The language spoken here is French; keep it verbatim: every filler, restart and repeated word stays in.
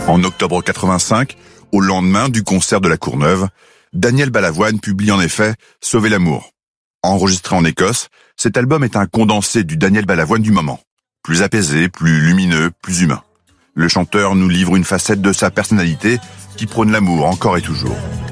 En octobre quatre-vingt-cinq, au lendemain du concert de la Courneuve, Daniel Balavoine publie en effet « Sauver l'amour ». Enregistré en Écosse, cet album est un condensé du Daniel Balavoine du moment. Plus apaisé, plus lumineux, plus humain. Le chanteur nous livre une facette de sa personnalité qui prône l'amour encore et toujours.